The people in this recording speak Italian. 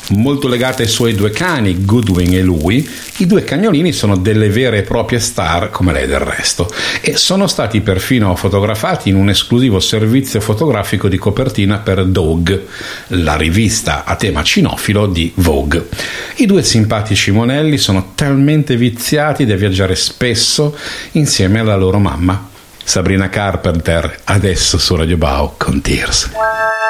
Molto legata ai suoi due cani, Goodwin e lui, i due cagnolini sono delle vere e proprie star come lei del resto e sono stati perfino fotografati in un esclusivo servizio fotografico di copertina per Dog, la rivista a tema cinofilo di Vogue. I due simpatici monelli sono talmente viziati da viaggiare spesso insieme alla loro mamma. Sabrina Carpenter, adesso su Radio Bao con Tears.